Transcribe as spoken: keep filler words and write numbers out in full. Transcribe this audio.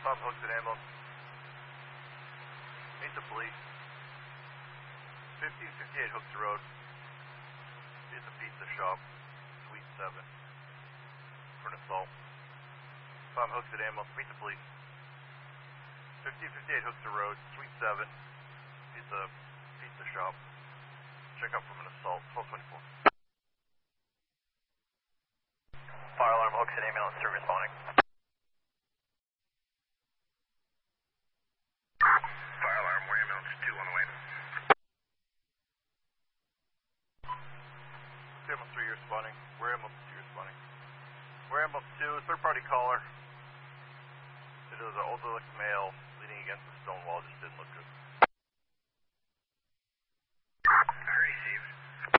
Tom Hooks at ambulance. Meet the police. fifteen fifty-eight Hooks Road. Be at the pizza shop, Suite seven. For an assault. Tom Hooks at ambulance. Meet the police. fifteen fifty-eight Hooks Road, Suite seven. Be at the pizza shop. Check out from an assault. twelve twenty-four. Fire alarm, Hooks at ambulance, two responding. Fire alarm, we're ambulance two on the way. Ambulance three, you're responding. We're ambulance two, responding. We're ambulance two, third party caller. It is an older looking male leaning against the stone wall, just didn't look good.